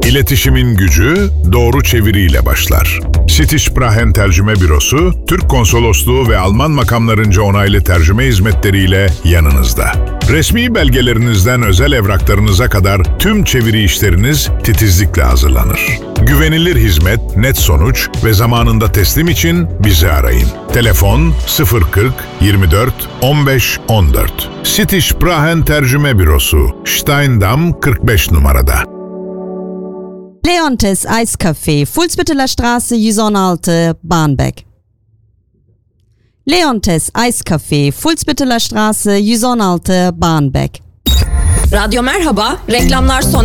İletişimin gücü doğru çeviriyle başlar. Sitişprahen Tercüme Bürosu, Türk Konsolosluğu ve Alman makamlarınca onaylı tercüme hizmetleriyle yanınızda. Resmi belgelerinizden özel evraklarınıza kadar tüm çeviri işleriniz titizlikle hazırlanır. Güvenilir hizmet, net sonuç ve zamanında teslim için bizi arayın. Telefon 040 24 15 14. Sitişprahen Tercüme Bürosu, Steindam 45 numarada. Leontes Eiscafé, Fuhlsbütteler Straße, Jüzonalte, Barmbek. Leontes Eiscafé, Fuhlsbütteler Straße, Jüzonalte, Barmbek. Radyo Merhaba, reklamlar sona